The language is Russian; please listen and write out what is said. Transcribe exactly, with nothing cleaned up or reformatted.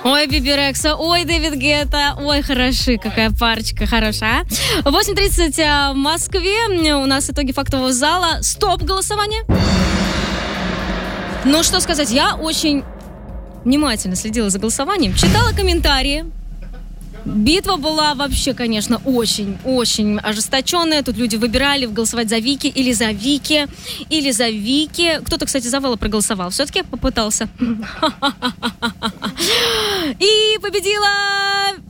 Ой, Биби Рекса, ой, Дэвид Гетта, ой, хороши, какая парочка хорошая. восемь тридцать в Москве, у нас итоги фактового зала. Стоп голосование. Ну, что сказать, я очень внимательно следила за голосованием, читала комментарии. Битва была вообще, конечно, очень-очень ожесточенная. Тут люди выбирали голосовать за Вики или за Вики, или за Вики. Кто-то, кстати, за Вэлла проголосовал. Все-таки попытался. И победила